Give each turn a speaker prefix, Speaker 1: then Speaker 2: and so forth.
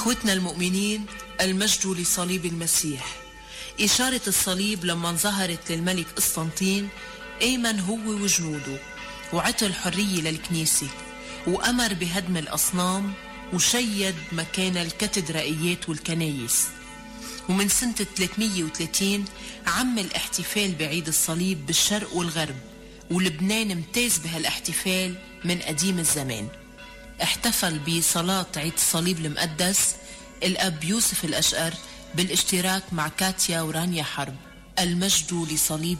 Speaker 1: إخوتنا المؤمنين، المجد لصليب المسيح. إشارة الصليب لما ظهرت للملك قسطنطين أيمن هو وجنوده، وعطى الحرية للكنيسة، وأمر بهدم الأصنام، وشيد مكان الكاتدرائيات والكنايس. ومن سنة 330 عم الاحتفال بعيد الصليب بالشرق والغرب، ولبنان امتاز بهالاحتفال من قديم الزمان. احتفل بصلاة عيد الصليب المقدس الأب يوسف الأشقر بالاشتراك مع كاتيا ورانيا حرب. المجد لصليب